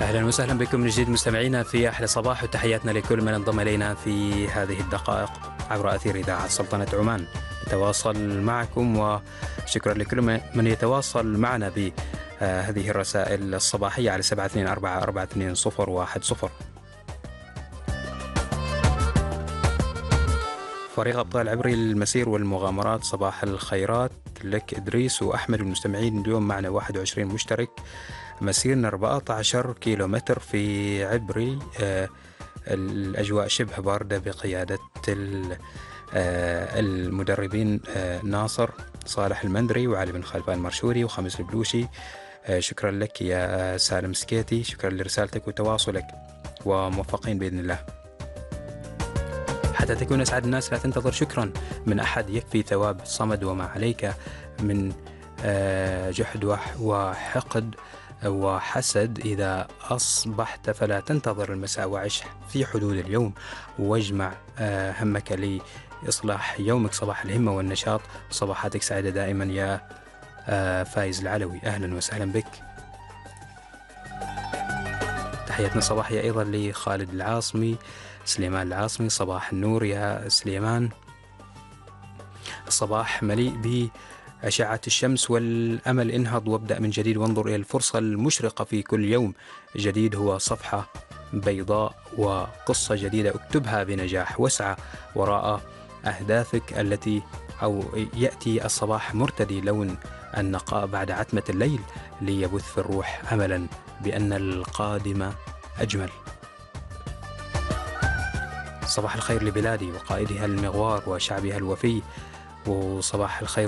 أهلا وسهلا بكم من جديد مستمعينا في أحلى صباح، وتحياتنا لكل من انضم إلينا في هذه الدقائق عبر أثير إذاعة سلطنة عمان. نتواصل معكم وشكرا لكل من يتواصل معنا بهذه الرسائل الصباحية على 724-420-1010. فريق أبطال عبري للمسير والمغامرات، صباح الخيرات لك إدريس وأحمد المستمعين. اليوم معنا 21 مشترك، مسيرنا 14 كيلومتر في عبري. الأجواء شبه باردة بقيادة المدربين ناصر صالح المندري وعلي بن خلفان مرشوري وخميس البلوشي. شكرا لك يا سالم سكيتي، شكرا لرسالتك وتواصلك، وموفقين بإذن الله. حتى تكون أسعد الناس لا تنتظر شكرا من أحد، يكفي ثواب الصمد وما عليك من جحد وحقد وحسد. إذا أصبحت فلا تنتظر المساء، وعش في حدود اليوم، واجمع همك لإصلاح يومك. صباح الهمة والنشاط، صباحاتك سعيدة دائما يا فايز العلوي، أهلا وسهلا بك. تحياتنا صباحية أيضا لخالد العاصمي، سليمان العاصمي، صباح النور يا سليمان. الصباح مليء بأشعة الشمس والأمل، انهض وابدأ من جديد وانظر إلى الفرصة المشرقة في كل يوم جديد، هو صفحة بيضاء وقصة جديدة اكتبها بنجاح، واسعى وراء أهدافك التي يأتي الصباح مرتدي لون النقاء بعد عتمة الليل ليبث في الروح أملا بأن القادم أجمل. صباح الخير لبلادي وقائدها المغوار وشعبها الوفي، وصباح الخير